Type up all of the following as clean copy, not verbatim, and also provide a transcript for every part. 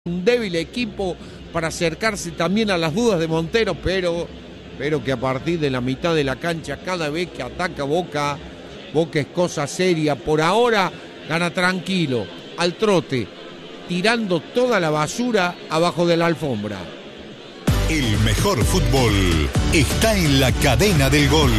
Un débil equipo para acercarse también a las dudas de Montero, pero que a partir de la mitad de la cancha, cada vez que ataca Boca es cosa seria. Por ahora gana tranquilo, al trote, tirando toda la basura abajo de la alfombra. El mejor fútbol está en la cadena del gol.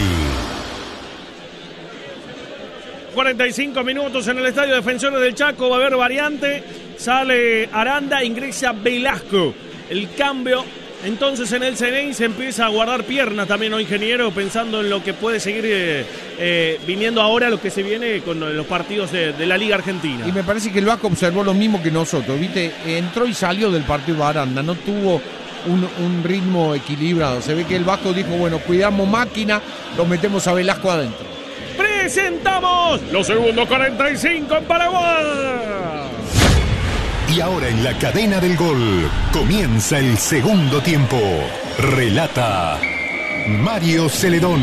45 minutos en el Estadio Defensores del Chaco, va a haber variante, sale Aranda, ingresa Velasco, el cambio, entonces en el CNI se empieza a guardar piernas también, ¿no, ingeniero? Pensando en lo que puede seguir viniendo ahora, lo que se viene con los partidos de la Liga Argentina. Y me parece que el Vasco observó lo mismo que nosotros, ¿viste? Entró y salió del partido Aranda, no tuvo un ritmo equilibrado, se ve que el Vasco dijo, bueno, cuidamos máquina, lo metemos a Velasco adentro. Presentamos los segundos 45 en Paraguay. Y ahora en la cadena del gol comienza el segundo tiempo. Relata Mario Celedón.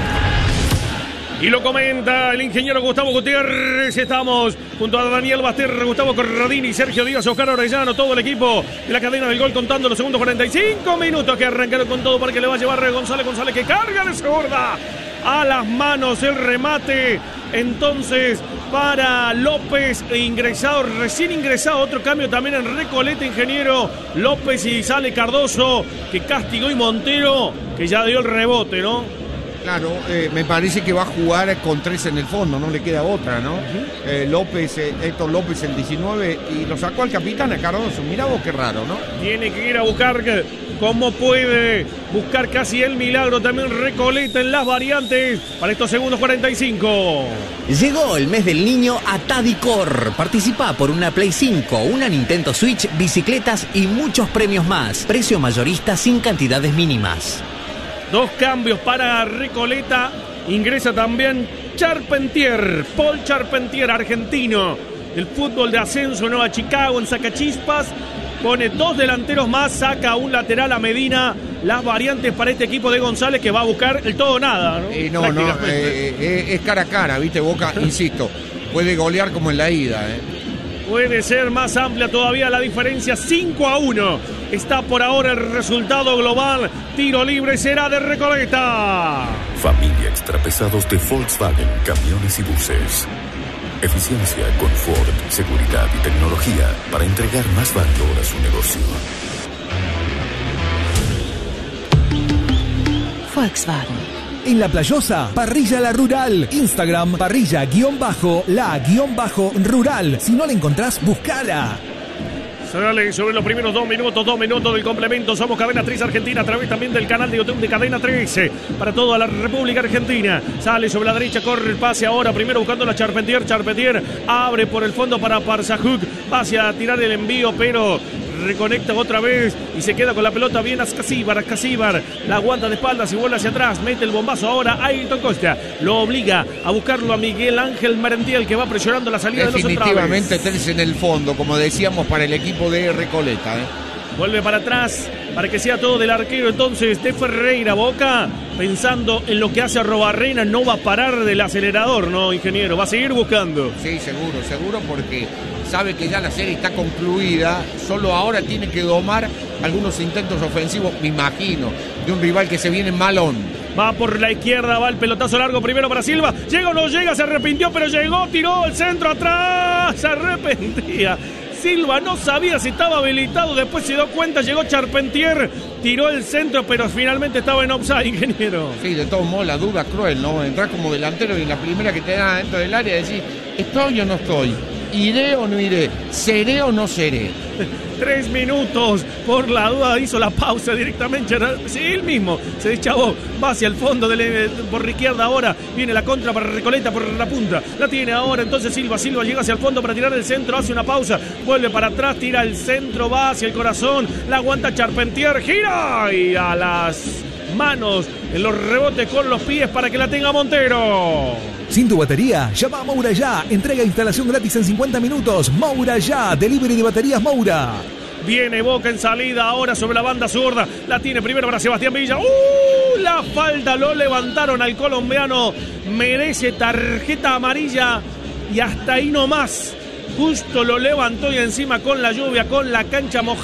Y lo comenta el ingeniero Gustavo Gutiérrez. Estamos junto a Daniel Basterra, Gustavo Corradini, Sergio Díaz, Oscar Orellano, todo el equipo de la cadena del gol contando los segundos 45 minutos que arrancaron con todo para que le va a llevar González que carga de zurda a las manos el remate. Entonces para López, recién ingresado, otro cambio también en Recoleta, ingeniero López, y sale Cardoso, que castigó, y Montero, que ya dio el rebote, ¿no? Claro, me parece que va a jugar con 3 en el fondo, no le queda otra, ¿no? Héctor López el 19, y lo sacó al capitán, a Cardoso. Mirá vos qué raro, ¿no? Tiene que ir a buscar cómo puede buscar casi el milagro también Recoleta en las variantes para estos segundos 45. Llegó el mes del niño a Tadicor. Participa por una Play 5, una Nintendo Switch, bicicletas y muchos premios más. Precio mayorista sin cantidades mínimas. 2 cambios para Recoleta. Ingresa también Charpentier, Paul Charpentier, argentino, del fútbol de ascenso, Nueva Chicago, en Sacachispas. Pone 2 delanteros más, saca un lateral a Medina. Las variantes para este equipo de González, que va a buscar el todo o nada, ¿no? Es cara a cara, ¿viste? Boca, insisto, puede golear como en la ida, Puede ser más amplia todavía la diferencia, 5-1. Está por ahora el resultado global. Tiro libre será de Recoleta. Familia extrapesados de Volkswagen, camiones y buses. Eficiencia, confort, seguridad y tecnología para entregar más valor a su negocio. Volkswagen. En La Playosa, Parrilla La Rural. Instagram, parrilla_la_rural. Si no la encontrás, buscala. Sale sobre los primeros 2 minutos del complemento. Somos Cadena 3 Argentina, a través también del canal de YouTube de Cadena 13 para toda la República Argentina. Sale sobre la derecha, corre el pase ahora, primero buscando la Charpentier. Charpentier abre por el fondo para Parzajuk, va hacia tirar el envío, pero reconecta otra vez y se queda con la pelota bien Ascasíbar. La aguanta de espaldas y vuelve hacia atrás, mete el bombazo ahora Ayrton Costa, lo obliga a buscarlo a Miguel Ángel Merentiel, que va presionando la salida de los centrales. Definitivamente 3 en el fondo, como decíamos, para el equipo de Recoleta, Vuelve para atrás para que sea todo del arquero entonces de Ferreira. Boca, pensando en lo que hace a Arrobarrena, no va a parar del acelerador, ¿no, ingeniero? Va a seguir buscando. Sí, seguro, porque sabe que ya la serie está concluida. Solo ahora tiene que domar algunos intentos ofensivos, me imagino, de un rival que se viene malón. Va por la izquierda, va el pelotazo largo primero para Silva. Llega o no llega, se arrepintió, pero llegó, tiró el centro atrás, se arrepentía. Silva no sabía si estaba habilitado, después se dio cuenta, llegó Charpentier, tiró el centro, pero finalmente estaba en offside, ingeniero. Sí, de todos modos la duda cruel, ¿no? Entrar como delantero y la primera que te da dentro del área decir, ¿estoy o no estoy? ¿Iré o no iré? ¿Seré o no seré? 3 minutos, por la duda hizo la pausa directamente. Sí, él mismo se deschavó, va hacia el fondo por la izquierda ahora. Viene la contra para Recoleta por la punta. La tiene ahora entonces Silva llega hacia el fondo para tirar el centro, hace una pausa, vuelve para atrás, tira el centro, va hacia el corazón, la aguanta Charpentier, gira y a las manos en los rebotes con los pies para que la tenga Montero. Sin tu batería, llama a Moura Ya. Entrega e instalación gratis en 50 minutos. Moura Ya, delivery de baterías Moura. Viene Boca en salida ahora sobre la banda zurda. La tiene primero para Sebastián Villa. La falta, lo levantaron al colombiano. Merece tarjeta amarilla y hasta ahí nomás. justo lo levantó y encima con la lluvia, con la cancha mojada.